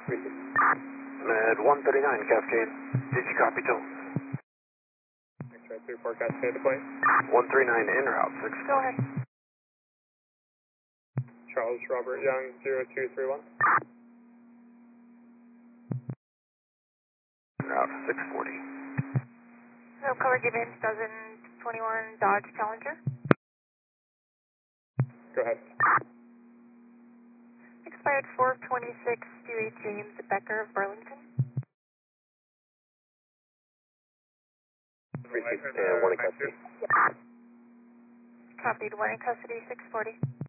Med 139 Cascade. Did you copy till? X-ray 34 Cascade deploy. 139 en route 6. Go ahead. Charles Robert Young 0231. En route 640. No color given, 2021 Dodge Challenger. Go ahead. Expired 426 Stuart James Becker of Burlington. 36 and 1 in custody. Copied, 1 in custody, 640.